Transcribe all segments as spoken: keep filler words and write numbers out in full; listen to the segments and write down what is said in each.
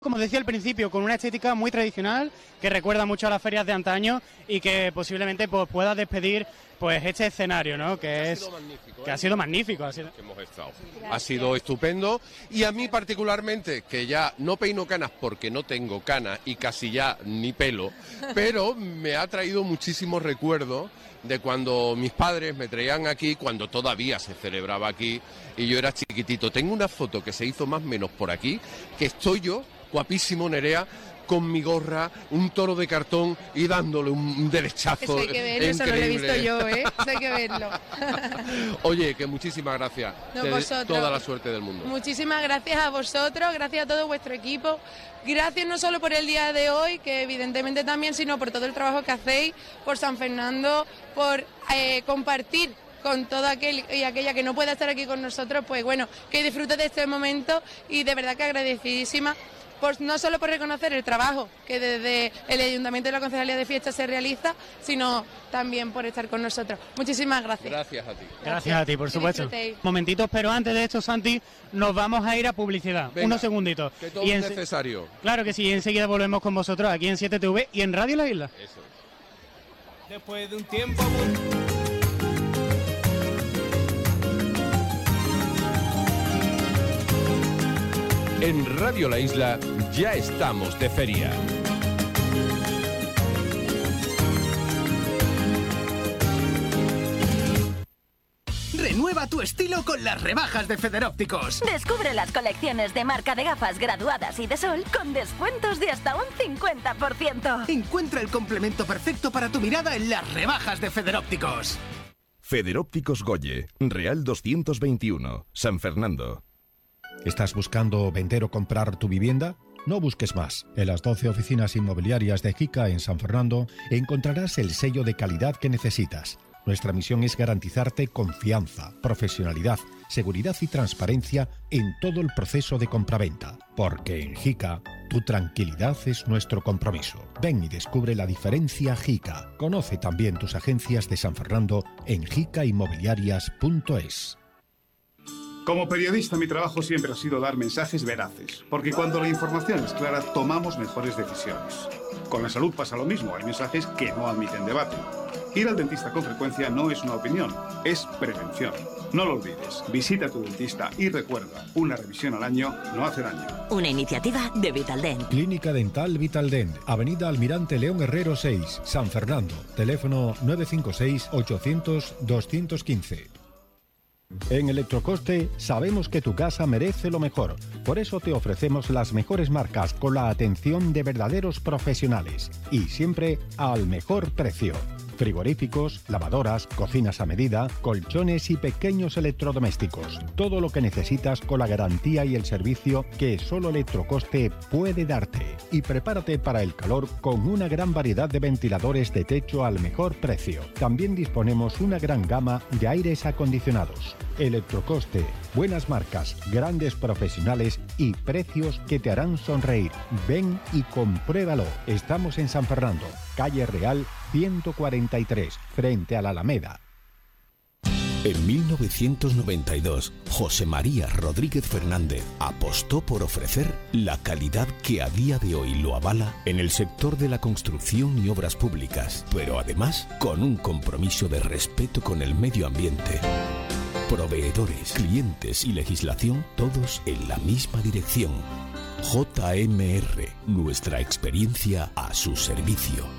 Como decía al principio, con una estética muy tradicional que recuerda mucho a las ferias de antaño y que posiblemente pues, pueda despedir pues este escenario, ¿no? Que, es, magnífico, que ¿eh? ha sido magnífico. Ha sido... Que hemos estado. Ha sido estupendo y a mí particularmente, que ya no peino canas porque no tengo canas y casi ya ni pelo, pero me ha traído muchísimos recuerdos de cuando mis padres me traían aquí, cuando todavía se celebraba aquí y yo era chiquitito. Tengo una foto que se hizo más o menos por aquí, que estoy yo, guapísimo Nerea, con mi gorra, un toro de cartón y dándole un derechazo. Eso hay que verlo, eso no lo he visto yo, ¿eh? Eso hay que verlo. Oye, que muchísimas gracias. No, Te doy vosotros. toda la suerte del mundo. Muchísimas gracias a vosotros, gracias a todo vuestro equipo. Gracias no solo por el día de hoy, que evidentemente también, sino por todo el trabajo que hacéis, por San Fernando, por eh, compartir con todo aquel y aquella que no pueda estar aquí con nosotros, pues bueno, que disfrute de este momento y de verdad que agradecidísima. Pues no solo por reconocer el trabajo que desde el Ayuntamiento y la Concejalía de Fiestas se realiza, sino también por estar con nosotros. Muchísimas gracias. Gracias a ti. Gracias, gracias a ti, por supuesto. Disfrutéis. Momentitos, pero antes de esto, Santi, nos vamos a ir a publicidad. Venga, unos segunditos. Que todo y es en... necesario. Claro que sí, y enseguida volvemos con vosotros aquí en siete T V y en Radio La Isla. Eso. Después de un tiempo... En Radio La Isla ya estamos de feria. Renueva tu estilo con las rebajas de Federópticos. Descubre las colecciones de marca de gafas graduadas y de sol con descuentos de hasta un cincuenta por ciento. Encuentra el complemento perfecto para tu mirada en las rebajas de Federópticos. Federópticos Goye, Real doscientos veintiuno, San Fernando. ¿Estás buscando vender o comprar tu vivienda? No busques más. En las doce oficinas inmobiliarias de Jica en San Fernando encontrarás el sello de calidad que necesitas. Nuestra misión es garantizarte confianza, profesionalidad, seguridad y transparencia en todo el proceso de compraventa. Porque en Jica, tu tranquilidad es nuestro compromiso. Ven y descubre la diferencia Jica. Conoce también tus agencias de San Fernando en jica inmobiliarias punto es. Como periodista, mi trabajo siempre ha sido dar mensajes veraces, porque cuando la información es clara, tomamos mejores decisiones. Con la salud pasa lo mismo, hay mensajes que no admiten debate. Ir al dentista con frecuencia no es una opinión, es prevención. No lo olvides, visita a tu dentista y recuerda, una revisión al año no hace daño. Una iniciativa de Vitaldent. Clínica Dental Vitaldent, Avenida Almirante León Herrero seis, San Fernando. Teléfono nueve cinco seis, ochocientos, doscientos quince. En Electrocoste sabemos que tu casa merece lo mejor. Por eso te ofrecemos las mejores marcas con la atención de verdaderos profesionales y siempre al mejor precio. Frigoríficos, lavadoras, cocinas a medida, colchones y pequeños electrodomésticos. Todo lo que necesitas con la garantía y el servicio que solo Electrocoste puede darte. Y prepárate para el calor con una gran variedad de ventiladores de techo al mejor precio. También disponemos una gran gama de aires acondicionados. Electrocoste, buenas marcas, grandes profesionales y precios que te harán sonreír. Ven y compruébalo. Estamos en San Fernando, calle Real ciento cuarenta y tres, frente a la Alameda. En mil novecientos noventa y dos, José María Rodríguez Fernández apostó por ofrecer la calidad que a día de hoy lo avala en el sector de la construcción y obras públicas, pero además con un compromiso de respeto con el medio ambiente. Proveedores, clientes y legislación, todos en la misma dirección. J M R, nuestra experiencia a su servicio.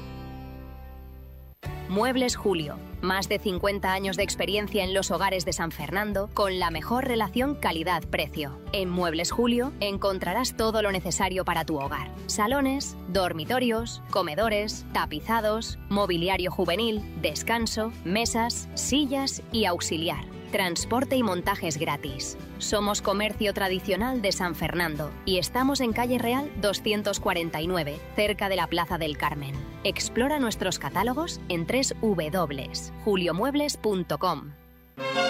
Muebles Julio, más de cincuenta años de experiencia en los hogares de San Fernando con la mejor relación calidad-precio. En Muebles Julio encontrarás todo lo necesario para tu hogar. Salones, dormitorios, comedores, tapizados, mobiliario juvenil, descanso, mesas, sillas y auxiliar. Transporte y montajes gratis. Somos comercio tradicional de San Fernando y estamos en calle Real doscientos cuarenta y nueve, cerca de la Plaza del Carmen. Explora nuestros catálogos en doble u doble u doble u punto julio muebles punto com.